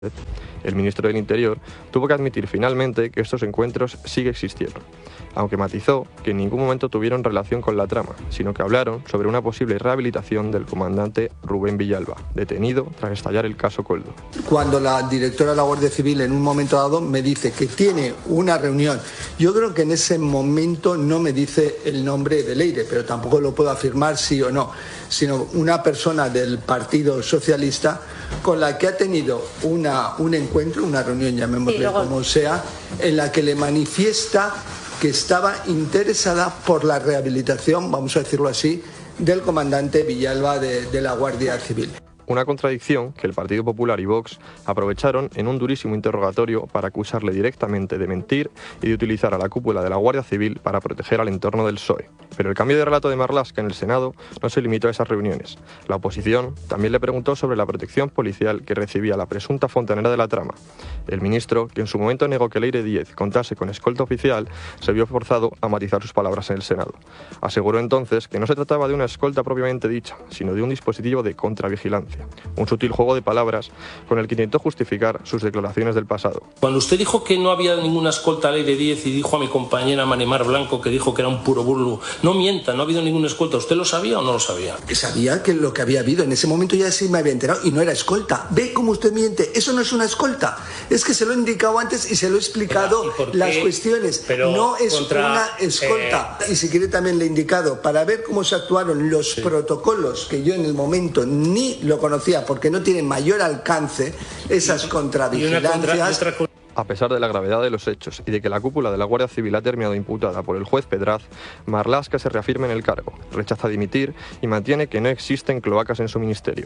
El ministro del Interior tuvo que admitir finalmente que estos encuentros sí que existieron, aunque matizó que en ningún momento tuvieron relación con la trama, sino que hablaron sobre una posible rehabilitación del comandante Rubén Villalba, detenido tras estallar el caso Koldo. Cuando la directora de la Guardia Civil en un momento dado me dice que tiene una reunión, yo creo que en ese momento no me dice el nombre de Leire, pero tampoco lo puedo afirmar sí o no, sino una persona del Partido Socialista con la que ha tenido un encuentro, una reunión, llamémosle como sea, en la que le manifiesta que estaba interesada por la rehabilitación, vamos a decirlo así, del comandante Villalba de la Guardia Civil. Una contradicción que el Partido Popular y Vox aprovecharon en un durísimo interrogatorio para acusarle directamente de mentir y de utilizar a la cúpula de la Guardia Civil para proteger al entorno del PSOE. Pero el cambio de relato de Marlaska en el Senado no se limitó a esas reuniones. La oposición también le preguntó sobre la protección policial que recibía la presunta fontanera de la trama. El ministro, que en su momento negó que Leire Díez contase con escolta oficial, se vio forzado a matizar sus palabras en el Senado. Aseguró entonces que no se trataba de una escolta propiamente dicha, sino de un dispositivo de contravigilancia. Un sutil juego de palabras con el que intentó justificar sus declaraciones del pasado. Cuando usted dijo que no había ninguna escolta a Leire Díez y dijo a mi compañera Manemar Blanco que dijo que era un puro burlo, no mienta, no ha habido ninguna escolta. ¿Usted lo sabía o no lo sabía? Sabía que lo que había habido, en ese momento ya sí me había enterado y no era escolta. Ve cómo usted miente, eso no es una escolta. Es que se lo he indicado antes y se lo he explicado las cuestiones. Pero no es una escolta. Y si quiere también le he indicado, para ver cómo se actuaron los protocolos, que yo en el momento ni lo conocía porque no tienen mayor alcance, esas contravigilancias. A pesar de la gravedad de los hechos y de que la cúpula de la Guardia Civil ha terminado imputada por el juez Pedraz, Marlaska se reafirma en el cargo, rechaza dimitir y mantiene que no existen cloacas en su ministerio.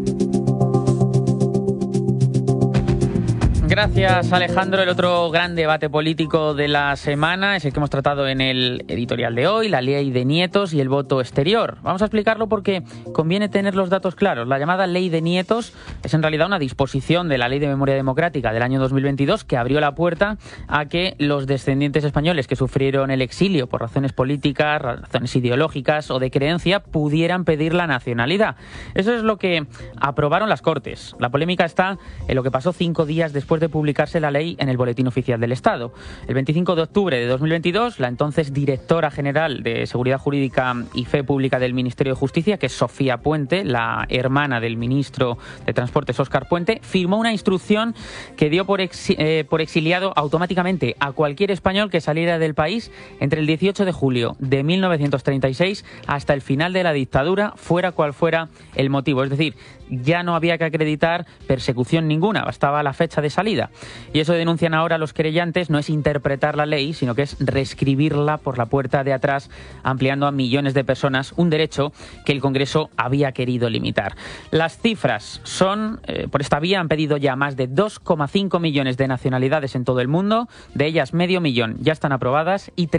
Gracias, Alejandro. El otro gran debate político de la semana es el que hemos tratado en el editorial de hoy, la ley de nietos y el voto exterior. Vamos a explicarlo porque conviene tener los datos claros. La llamada ley de nietos es en realidad una disposición de la Ley de Memoria Democrática del año 2022 que abrió la puerta a que los descendientes españoles que sufrieron el exilio por razones políticas, razones ideológicas o de creencia pudieran pedir la nacionalidad. Eso es lo que aprobaron las Cortes. La polémica está en lo que pasó 5 días después de publicarse la ley en el Boletín Oficial del Estado. El 25 de octubre de 2022, la entonces directora general de Seguridad Jurídica y Fe Pública del Ministerio de Justicia, que es Sofía Puente, la hermana del ministro de Transportes Óscar Puente, firmó una instrucción que dio por exiliado automáticamente a cualquier español que saliera del país entre el 18 de julio de 1936 hasta el final de la dictadura, fuera cual fuera el motivo. Es decir, ya no había que acreditar persecución ninguna, bastaba la fecha de salida. Y eso denuncian ahora los querellantes, no es interpretar la ley, sino que es reescribirla por la puerta de atrás, ampliando a millones de personas un derecho que el Congreso había querido limitar. Las cifras son, por esta vía han pedido ya más de 2,5 millones de nacionalidades en todo el mundo, de ellas 500.000 ya están aprobadas y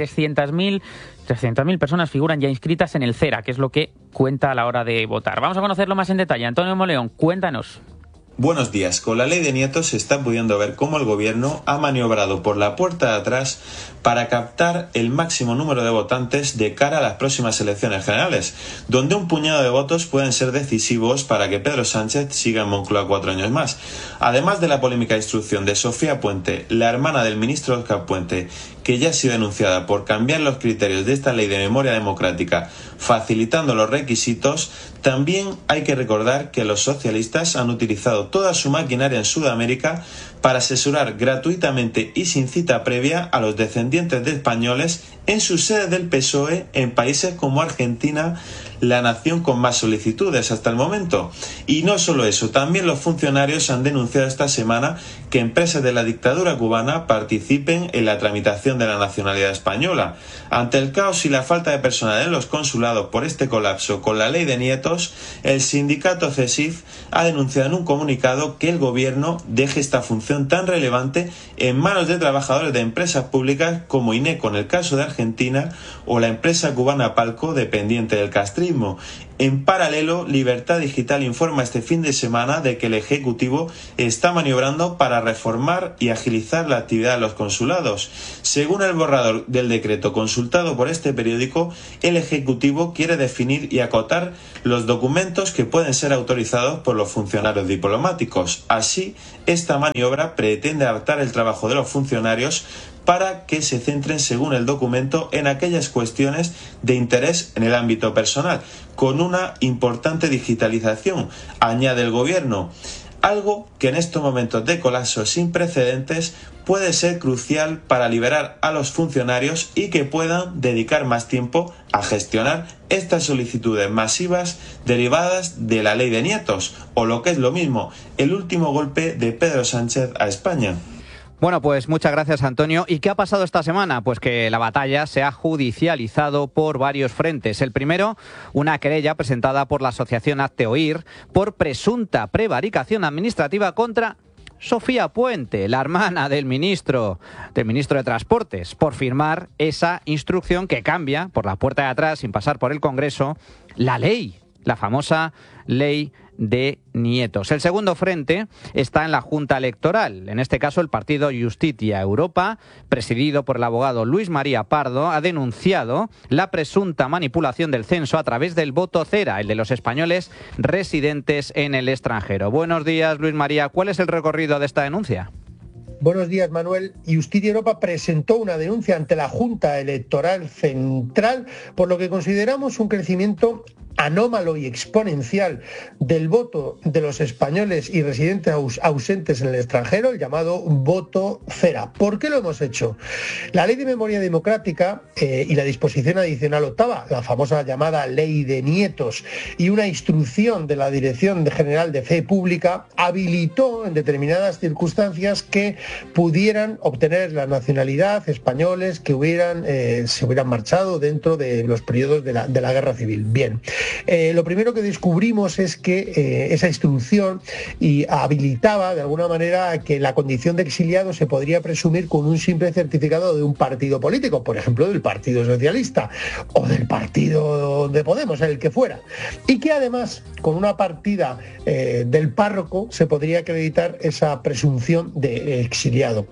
300.000 personas figuran ya inscritas en el CERA, que es lo que cuenta a la hora de votar. Vamos a conocerlo más en detalle. Antonio Moleón, cuéntanos. Buenos días. Con la ley de nietos se está pudiendo ver cómo el gobierno ha maniobrado por la puerta de atrás para captar el máximo número de votantes de cara a las próximas elecciones generales, donde un puñado de votos pueden ser decisivos para que Pedro Sánchez siga en Moncloa 4 años más. Además de la polémica instrucción de Sofía Puente, la hermana del ministro Óscar Puente, que ya ha sido denunciada por cambiar los criterios de esta ley de memoria democrática, facilitando los requisitos, también hay que recordar que los socialistas han utilizado toda su maquinaria en Sudamérica para asesorar gratuitamente y sin cita previa a los descendientes de españoles en sus sedes del PSOE en países como Argentina, la nación con más solicitudes hasta el momento. Y no solo eso, también los funcionarios han denunciado esta semana que empresas de la dictadura cubana participen en la tramitación de la nacionalidad española. Ante el caos y la falta de personal en los consulados por este colapso con la ley de nietos, el sindicato CESIF ha denunciado en un comunicado que el gobierno deje esta función tan relevante en manos de trabajadores de empresas públicas como INECO en el caso de Argentina o la empresa cubana Palco dependiente del Castrillo mismo. En paralelo, Libertad Digital informa este fin de semana de que el Ejecutivo está maniobrando para reformar y agilizar la actividad de los consulados. Según el borrador del decreto consultado por este periódico, el Ejecutivo quiere definir y acotar los documentos que pueden ser autorizados por los funcionarios diplomáticos. Así, esta maniobra pretende adaptar el trabajo de los funcionarios para que se centren, según el documento, en aquellas cuestiones de interés en el ámbito personal, con una importante digitalización, añade el Gobierno, algo que en estos momentos de colapso sin precedentes puede ser crucial para liberar a los funcionarios y que puedan dedicar más tiempo a gestionar estas solicitudes masivas derivadas de la ley de nietos, o lo que es lo mismo, el último golpe de Pedro Sánchez a España. Bueno, pues muchas gracias, Antonio. ¿Y qué ha pasado esta semana? Pues que la batalla se ha judicializado por varios frentes. El primero, una querella presentada por la asociación Hazte Oír por presunta prevaricación administrativa contra Sofía Puente, la hermana del ministro de Transportes, por firmar esa instrucción que cambia por la puerta de atrás, sin pasar por el Congreso, la ley, la famosa ley de nietos. El segundo frente está en la Junta Electoral. En este caso, el partido Justicia Europa, presidido por el abogado Luis María Pardo, ha denunciado la presunta manipulación del censo a través del voto cera, el de los españoles residentes en el extranjero. Buenos días, Luis María. ¿Cuál es el recorrido de esta denuncia? Buenos días, Manuel. Justicia Europa presentó una denuncia ante la Junta Electoral Central por lo que consideramos un crecimiento anómalo y exponencial del voto de los españoles y residentes ausentes en el extranjero, el llamado voto cera. ¿Por qué lo hemos hecho? La Ley de Memoria Democrática y la disposición adicional octava, la famosa llamada Ley de Nietos, y una instrucción de la Dirección General de Fe Pública habilitó en determinadas circunstancias que pudieran obtener la nacionalidad españoles que se hubieran marchado dentro de los periodos de la Guerra Civil. Bien. Lo primero que descubrimos es que esa instrucción habilitaba de alguna manera que la condición de exiliado se podría presumir con un simple certificado de un partido político, por ejemplo del Partido Socialista o del partido de Podemos, el que fuera, y que además con una partida del párroco se podría acreditar esa presunción de exiliado.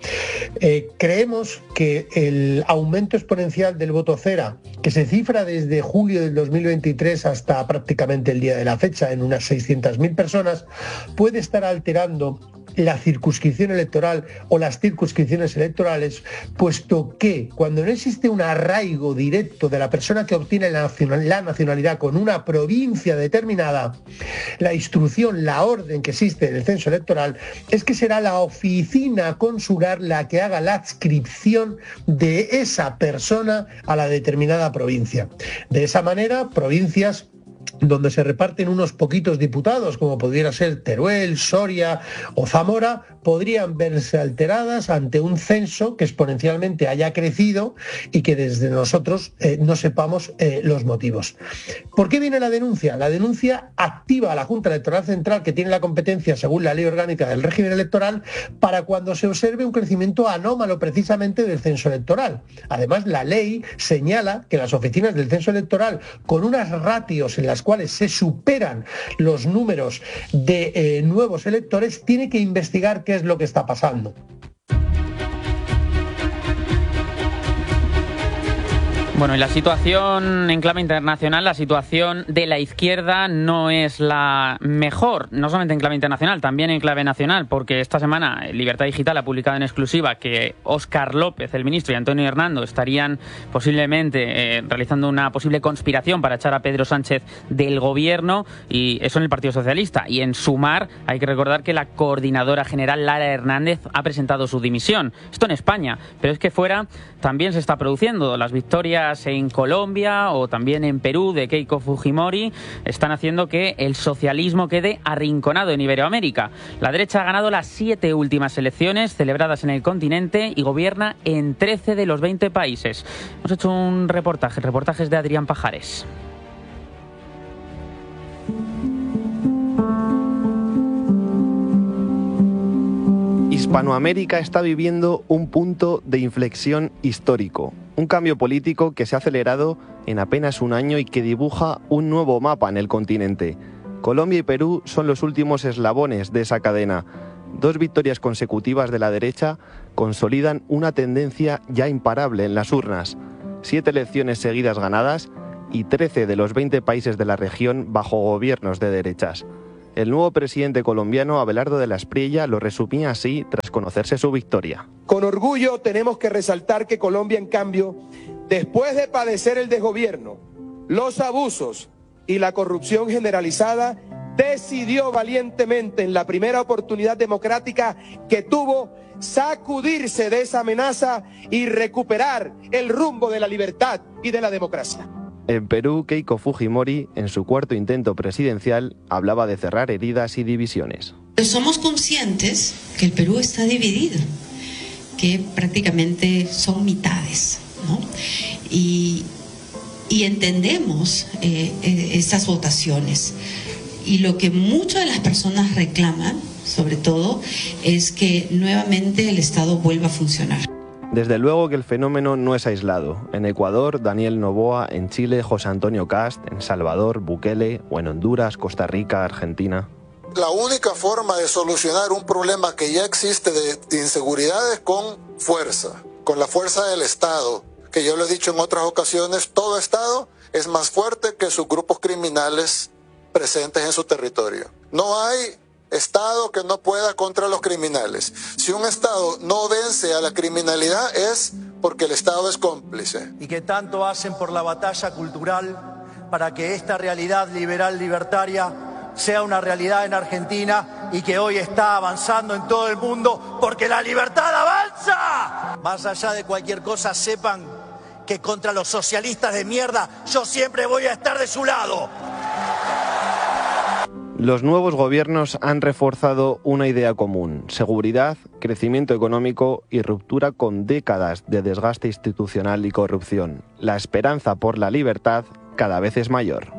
Creemos que el aumento exponencial del voto cera, que se cifra desde julio del 2023 hasta prácticamente el día de la fecha en unas 600.000 personas, puede estar alterando la circunscripción electoral o las circunscripciones electorales, puesto que cuando no existe un arraigo directo de la persona que obtiene la nacionalidad con una provincia determinada, la instrucción, la orden que existe en el censo electoral es que será la oficina consular la que haga la adscripción de esa persona a la determinada provincia. De esa manera, provincias donde se reparten unos poquitos diputados, como pudiera ser Teruel, Soria o Zamora, podrían verse alteradas ante un censo que exponencialmente haya crecido y que desde nosotros no sepamos los motivos. ¿Por qué viene la denuncia? La denuncia activa a la Junta Electoral Central, que tiene la competencia según la Ley Orgánica del Régimen Electoral, para cuando se observe un crecimiento anómalo precisamente del censo electoral. Además, la ley señala que las oficinas del censo electoral, con unas ratios en las cuales se superan los números de nuevos electores, tiene que investigar qué es lo que está pasando. Bueno, y la situación en clave internacional, la situación de la izquierda no es la mejor, no solamente en clave internacional, también en clave nacional, porque esta semana Libertad Digital ha publicado en exclusiva que Óscar López, el ministro, y Antonio Hernando estarían posiblemente realizando una posible conspiración para echar a Pedro Sánchez del gobierno, y eso en el Partido Socialista. Y en Sumar hay que recordar que la coordinadora general Lara Hernández ha presentado su dimisión. Esto en España, pero es que fuera también se está produciendo. Las victorias en Colombia o también en Perú de Keiko Fujimori están haciendo que el socialismo quede arrinconado en Iberoamérica. La derecha ha ganado las 7 últimas elecciones celebradas en el continente y gobierna en 13 de los 20 países. Hemos hecho un reportajes de Adrián Pajares. Hispanoamérica está viviendo un punto de inflexión histórico, un cambio político que se ha acelerado en apenas un año y que dibuja un nuevo mapa en el continente. Colombia y Perú son los últimos eslabones de esa cadena. 2 victorias consecutivas de la derecha consolidan una tendencia ya imparable en las urnas. 7 elecciones seguidas ganadas y 13 de los 20 países de la región bajo gobiernos de derechas. El nuevo presidente colombiano, Abelardo de la Espriella, lo resumía así tras conocerse su victoria. Con orgullo tenemos que resaltar que Colombia, en cambio, después de padecer el desgobierno, los abusos y la corrupción generalizada, decidió valientemente en la primera oportunidad democrática que tuvo sacudirse de esa amenaza y recuperar el rumbo de la libertad y de la democracia. En Perú, Keiko Fujimori, en su 4º intento presidencial, hablaba de cerrar heridas y divisiones. Somos conscientes que el Perú está dividido, que prácticamente son mitades, ¿no? Y entendemos esas votaciones. Y lo que muchas de las personas reclaman, sobre todo, es que nuevamente el Estado vuelva a funcionar. Desde luego que el fenómeno no es aislado. En Ecuador, Daniel Noboa; en Chile, José Antonio Cast; en Salvador, Bukele; o en Honduras, Costa Rica, Argentina. La única forma de solucionar un problema que ya existe de inseguridad es con fuerza, con la fuerza del Estado, que yo lo he dicho en otras ocasiones, todo Estado es más fuerte que sus grupos criminales presentes en su territorio. No hay Estado que no pueda contra los criminales. Si un Estado no vence a la criminalidad es porque el Estado es cómplice. Y que tanto hacen por la batalla cultural para que esta realidad liberal libertaria sea una realidad en Argentina y que hoy está avanzando en todo el mundo porque la libertad avanza. Más allá de cualquier cosa, sepan que contra los socialistas de mierda yo siempre voy a estar de su lado. Los nuevos gobiernos han reforzado una idea común: seguridad, crecimiento económico y ruptura con décadas de desgaste institucional y corrupción. La esperanza por la libertad cada vez es mayor.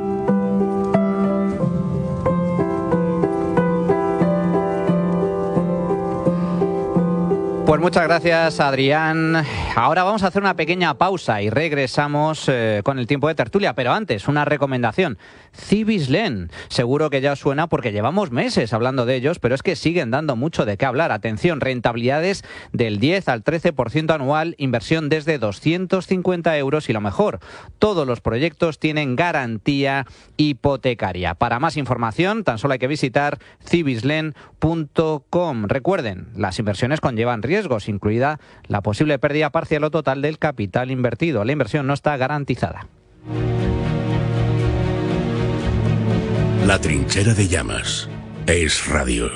Pues muchas gracias, Adrián. Ahora vamos a hacer una pequeña pausa y regresamos con el tiempo de tertulia. Pero antes, una recomendación. Cibislen. Seguro que ya os suena porque llevamos meses hablando de ellos, pero es que siguen dando mucho de qué hablar. Atención, rentabilidades del 10 al 13% anual, inversión desde 250 euros y lo mejor, todos los proyectos tienen garantía hipotecaria. Para más información, tan solo hay que visitar cibislen.com. Recuerden, las inversiones conllevan riesgos, incluida la posible pérdida parcial o total del capital invertido. La inversión no está garantizada. La trinchera de llamas es radio.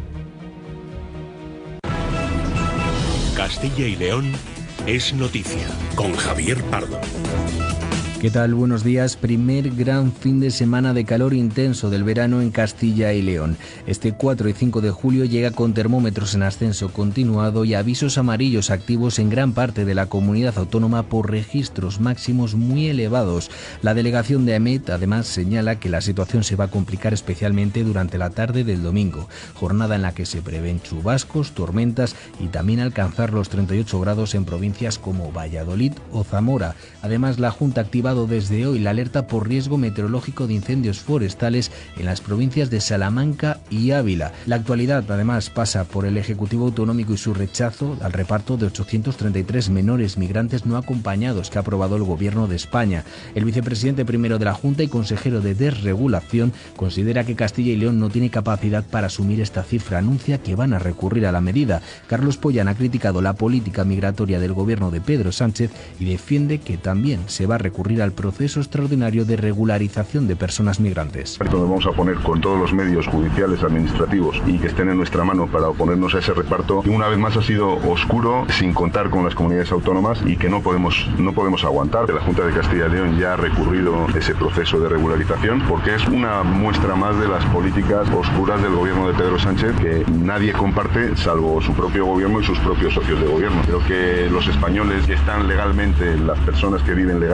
Castilla y León es noticia con Javier Pardo. ¿Qué tal? Buenos días. Primer gran fin de semana de calor intenso del verano en Castilla y León. Este 4 y 5 de julio llega con termómetros en ascenso continuado y avisos amarillos activos en gran parte de la comunidad autónoma por registros máximos muy elevados. La delegación de AEMET además señala que la situación se va a complicar especialmente durante la tarde del domingo, jornada en la que se prevén chubascos, tormentas y también alcanzar los 38 grados en provincias como Valladolid o Zamora. Además, la Junta ha activado desde hoy la alerta por riesgo meteorológico de incendios forestales en las provincias de Salamanca y Ávila. La actualidad además pasa por el Ejecutivo Autonómico y su rechazo al reparto de 833 menores migrantes no acompañados que ha aprobado el Gobierno de España. El vicepresidente primero de la Junta y consejero de Desregulación considera que Castilla y León no tiene capacidad para asumir esta cifra. Anuncia que van a recurrir a la medida. Carlos Pollán ha criticado la política migratoria del Gobierno de Pedro Sánchez y defiende que también se va a recurrir al proceso extraordinario de regularización de personas migrantes. Nos vamos a poner con todos los medios judiciales, administrativos y que estén en nuestra mano para oponernos a ese reparto. Y una vez más ha sido oscuro, sin contar con las comunidades autónomas y que no podemos aguantar. La Junta de Castilla y León ya ha recurrido a ese proceso de regularización porque es una muestra más de las políticas oscuras del Gobierno de Pedro Sánchez que nadie comparte salvo su propio gobierno y sus propios socios de gobierno. Creo que los españoles que están legalmente, las personas que viven legalmente en este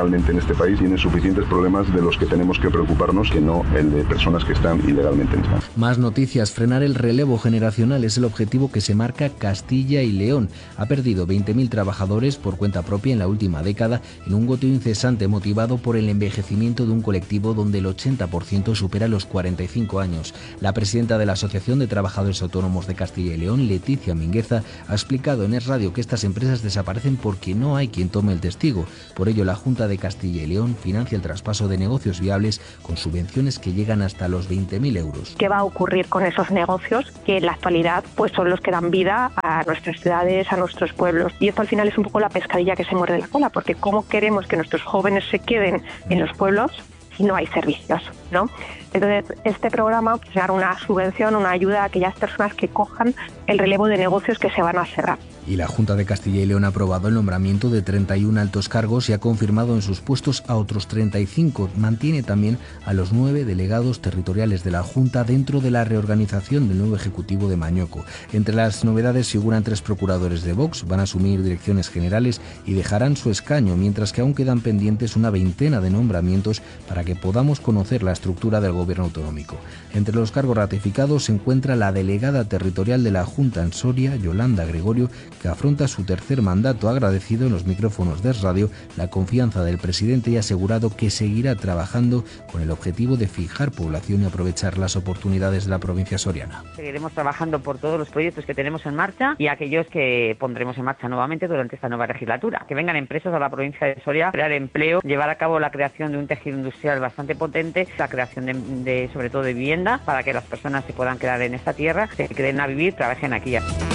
este país tienen suficientes problemas de los que tenemos que preocuparnos, que no el de personas que están ilegalmente en España. Más noticias. Frenar el relevo generacional es el objetivo que se marca Castilla y León. Ha perdido 20.000 trabajadores por cuenta propia en la última década, en un goteo incesante motivado por el envejecimiento de un colectivo donde el 80% supera los 45 años. La presidenta de la Asociación de Trabajadores Autónomos de Castilla y León, Leticia Mingueza, ha explicado en Es Radio que estas empresas desaparecen porque no hay quien tome el testigo. Por ello, la Junta de Castilla y León financia el traspaso de negocios viables con subvenciones que llegan hasta los 20.000 euros. ¿Qué va a ocurrir con esos negocios que en la actualidad pues son los que dan vida a nuestras ciudades, a nuestros pueblos? Y esto al final es un poco la pescadilla que se muerde la cola, porque ¿cómo queremos que nuestros jóvenes se queden en los pueblos si no hay servicios, ¿no? Entonces, este programa pues, dará una subvención, una ayuda a aquellas personas que cojan el relevo de negocios que se van a cerrar. Y la Junta de Castilla y León ha aprobado el nombramiento de 31 altos cargos y ha confirmado en sus puestos a otros 35. Mantiene también a los 9 delegados territoriales de la Junta dentro de la reorganización del nuevo Ejecutivo de Mañoco. Entre las novedades figuran 3 procuradores de Vox, van a asumir direcciones generales y dejarán su escaño, mientras que aún quedan pendientes una veintena de nombramientos para que podamos conocer la estructura del gobierno autonómico. Entre los cargos ratificados se encuentra la delegada territorial de la Junta en Soria, Yolanda Gregorio, que afronta su tercer mandato. Ha agradecido en los micrófonos de Es Radio la confianza del presidente y ha asegurado que seguirá trabajando con el objetivo de fijar población y aprovechar las oportunidades de la provincia soriana. Seguiremos trabajando por todos los proyectos que tenemos en marcha y aquellos que pondremos en marcha nuevamente durante esta nueva legislatura. Que vengan empresas a la provincia de Soria, crear empleo, llevar a cabo la creación de un tejido industrial bastante potente, la creación de sobre todo de vivienda, para que las personas se puedan quedar en esta tierra, se queden a vivir, trabajen aquí.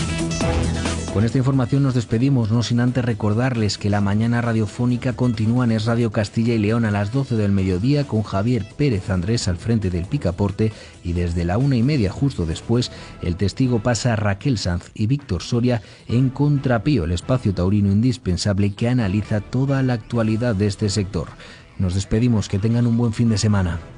Con esta información nos despedimos, no sin antes recordarles que la mañana radiofónica continúa en Es Radio Castilla y León a las 12 del mediodía con Javier Pérez Andrés al frente del Picaporte, y desde la 1:30 justo después el testigo pasa a Raquel Sanz y Víctor Soria en Contrapío, el espacio taurino indispensable que analiza toda la actualidad de este sector. Nos despedimos, que tengan un buen fin de semana.